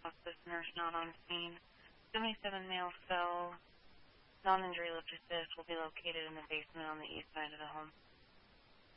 hospice nurse not on scene. 77 male cell. Non-injury lifted assist will be located in the basement on the east side of the home.